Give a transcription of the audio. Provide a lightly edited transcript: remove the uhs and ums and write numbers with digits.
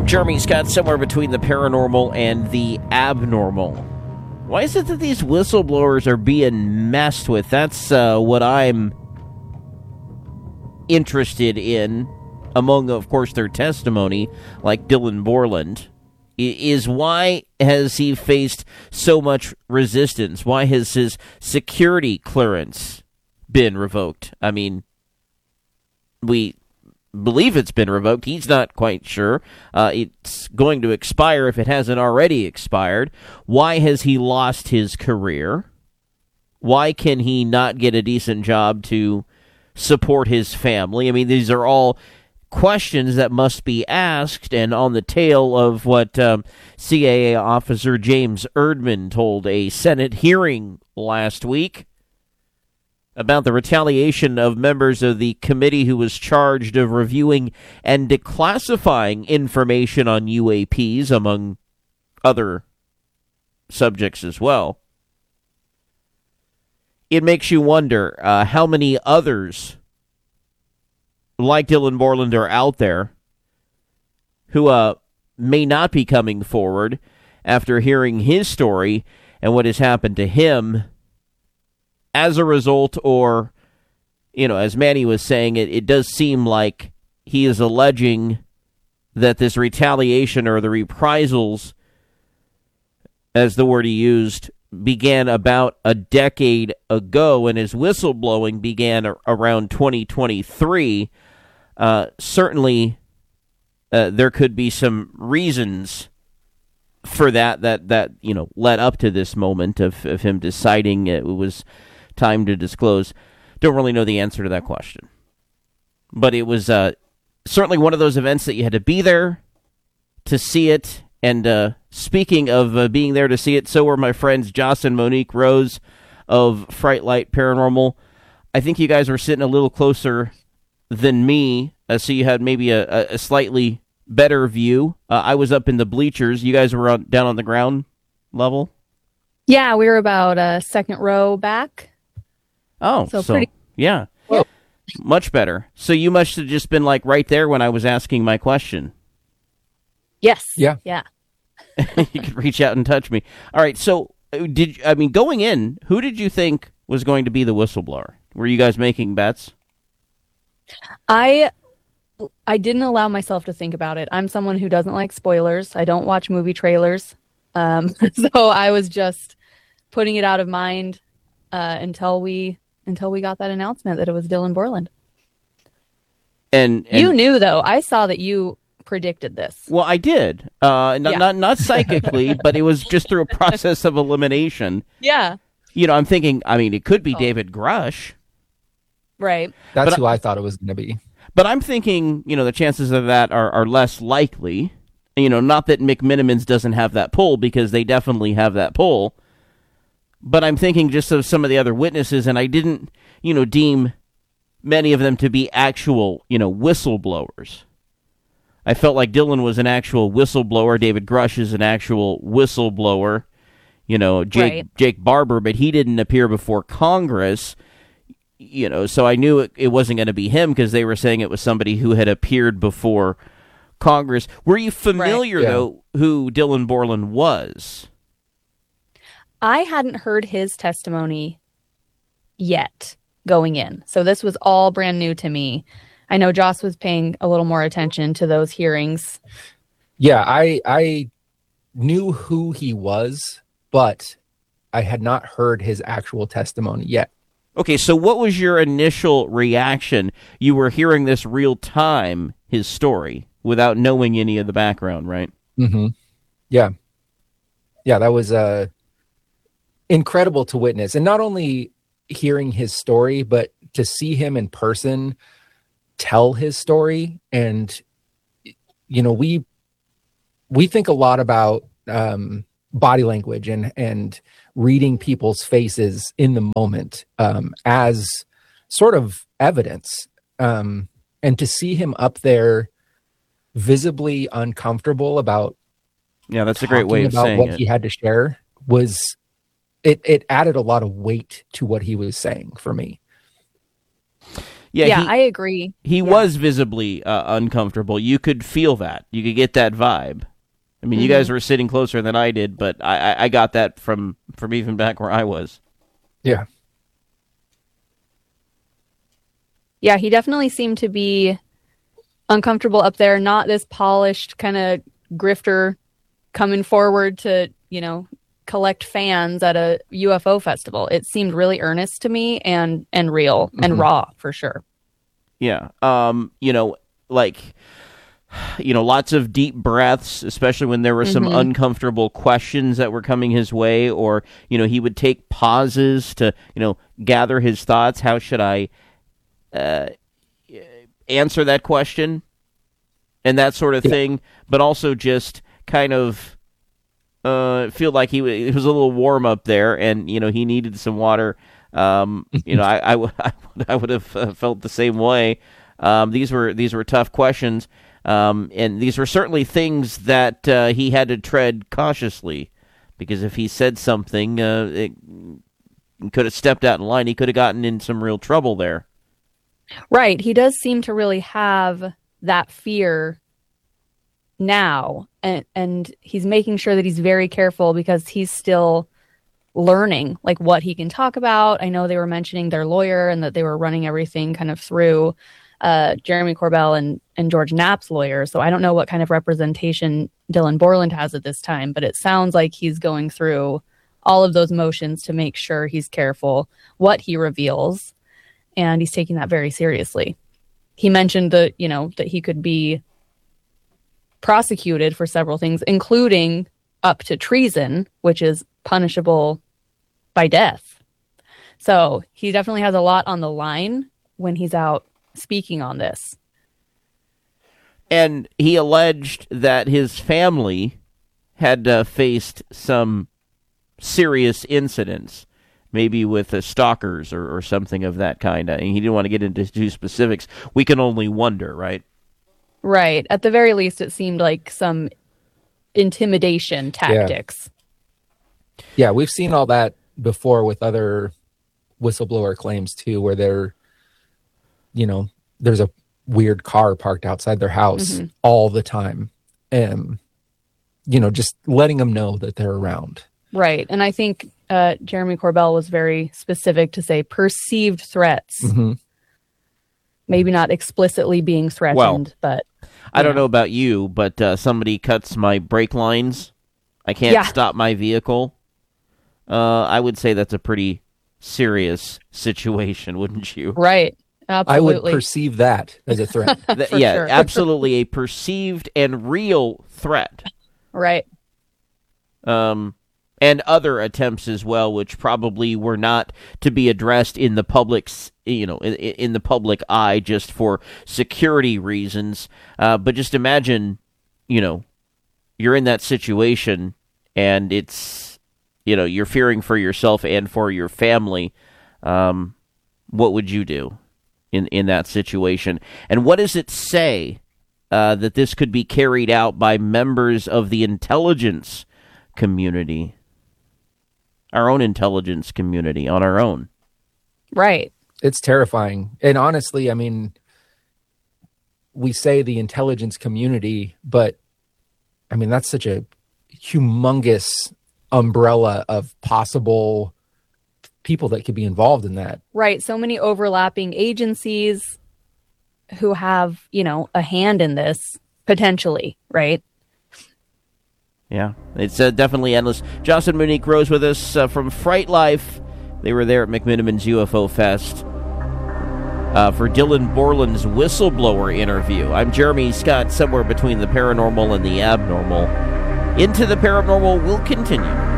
Jeremy's got somewhere between the paranormal and the abnormal. Why is it that these whistleblowers are being messed with? That's what I'm interested in, among, of course, their testimony, like Dylan Borland, is why has he faced so much resistance? Why has his security clearance been revoked? I mean, we believe it's been revoked. He's not quite sure. It's going to expire if it hasn't already expired. Why has he lost his career? Why can he not get a decent job to support his family? I mean, these are all questions that must be asked, and on the tail of what CAA officer James Erdman told a Senate hearing last week about the retaliation of members of the committee who was charged of reviewing and declassifying information on UAPs, among other subjects as well. It makes you wonder how many others like Dylan Borland are out there who may not be coming forward after hearing his story and what has happened to him as a result, or, you know, as Manny was saying, it does seem like he is alleging that this retaliation or the reprisals, as the word he used, began about a decade ago, and his whistleblowing began around 2023. Certainly, there could be some reasons for that you know led up to this moment of him deciding it was time to disclose. Don't really know the answer to that question, but it was certainly one of those events that you had to be there to see it. And speaking of being there to see it, so were my friends Joss and Monique Rose of Fright Light Paranormal. I think you guys were sitting a little closer than me, so you had maybe a slightly better view. I was up in the bleachers. You guys were down on the ground level? Yeah, we were about a second row back. Oh, so yeah. Whoa. Much better. So you must have just been like right there when I was asking my question. Yes. Yeah. Yeah. You could reach out and touch me. All right. So going in, who did you think was going to be the whistleblower? Were you guys making bets? I didn't allow myself to think about it. I'm someone who doesn't like spoilers. I don't watch movie trailers. So I was just putting it out of mind until we got that announcement that it was Dylan Borland. And you knew, though. I saw that you predicted this. Well, I did. Not psychically, but it was just through a process of elimination. Yeah. You know, I'm thinking, I mean, it could be David Grush. Right. That's who I thought it was going to be. But I'm thinking, you know, the chances of that are less likely. You know, not that McMenamins doesn't have that pull, because they definitely have that pull. But I'm thinking just of some of the other witnesses, and I didn't, you know, deem many of them to be actual, you know, whistleblowers. I felt like Dylan was an actual whistleblower. David Grush is an actual whistleblower. You know, Jake Barber, but he didn't appear before Congress. You know, so I knew it wasn't going to be him, because they were saying it was somebody who had appeared before Congress. Were you familiar, though, who Dylan Borland was? I hadn't heard his testimony yet going in. So this was all brand new to me. I know Joss was paying a little more attention to those hearings. Yeah, I knew who he was, but I had not heard his actual testimony yet. Okay, so what was your initial reaction? You were hearing this real time, his story, without knowing any of the background, right? Mm-hmm. Yeah. Yeah, that was incredible to witness. And not only hearing his story, but to see him in person tell his story. And, you know, we think a lot about body language and reading people's faces in the moment as sort of evidence. And to see him up there visibly uncomfortable about that's a great way of about saying what it. He had to share was it added a lot of weight to what he was saying for me. Yeah, I agree. He was visibly uncomfortable. You could feel that. You could get that vibe. I mean, you guys were sitting closer than I did, but I got that from even back where I was. Yeah. Yeah, he definitely seemed to be uncomfortable up there, not this polished kind of grifter coming forward to, collect fans at a UFO festival. It seemed really earnest to me and real and raw for sure. Yeah. Lots of deep breaths, especially when there were some uncomfortable questions that were coming his way, or, he would take pauses to, gather his thoughts. How should I answer that question? And that sort of thing. But also just kind of feel like it was a little warm up there, and, he needed some water. I would have felt the same way. These were tough questions. And these were certainly things that he had to tread cautiously, because if he said something, it could have stepped out in line. He could have gotten in some real trouble there. Right. He does seem to really have that fear now, and he's making sure that he's very careful because he's still learning like what he can talk about. I know they were mentioning their lawyer and that they were running everything kind of through Jeremy Corbell and George Knapp's lawyer. So I don't know what kind of representation Dylan Borland has at this time, but it sounds like he's going through all of those motions to make sure he's careful what he reveals, and he's taking that very seriously. He mentioned that he could be prosecuted for several things, including up to treason, which is punishable by death. So he definitely has a lot on the line when he's out speaking on this. And he alleged that his family had faced some serious incidents, maybe with stalkers or something of that kind. And he didn't want to get into too specifics. We can only wonder, right? Right. At the very least, it seemed like some intimidation tactics. Yeah, we've seen all that before with other whistleblower claims too, where there's a weird car parked outside their house all the time, and just letting them know that they're around. Right. And I think Jeremy Corbell was very specific to say perceived threats. Maybe not explicitly being threatened, but I don't know about you, but somebody cuts my brake lines, I can't stop my vehicle. I would say that's a pretty serious situation, wouldn't you? Right. Absolutely. I would perceive that as a threat. Sure. Absolutely, a perceived and real threat. Right. And other attempts as well, which probably were not to be addressed in the public's, in the public eye, just for security reasons. But just imagine, you're in that situation, and it's, you're fearing for yourself and for your family. What would you do in that situation? And what does it say that this could be carried out by members of the intelligence community? Our own intelligence community on our own. Right. It's terrifying. And honestly, I mean, we say the intelligence community, but I mean, that's such a humongous umbrella of possible people that could be involved in that. Right. So many overlapping agencies who have, a hand in this potentially, right? Yeah, it's definitely endless. Jocelyn Monique Rose with us from Fright Life. They were there at McMenamins UFO Fest for Dylan Borland's whistleblower interview. I'm Jeremy Scott, somewhere between the paranormal and the abnormal. Into the Paranormal will continue.